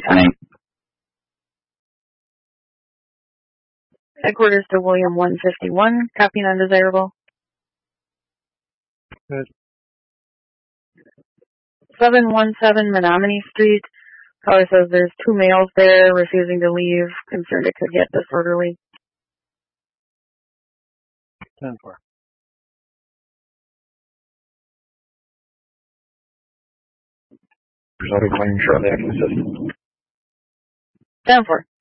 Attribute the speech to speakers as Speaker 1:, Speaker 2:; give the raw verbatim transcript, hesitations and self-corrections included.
Speaker 1: Aye.
Speaker 2: Headquarters to William one fifty-one, copying undesirable.
Speaker 3: Good.
Speaker 2: seven one seven Menominee Street. Caller says there's two males there refusing to leave, concerned it could get disorderly.
Speaker 3: ten four.
Speaker 1: Resolving claim shortly after the system.
Speaker 2: ten four.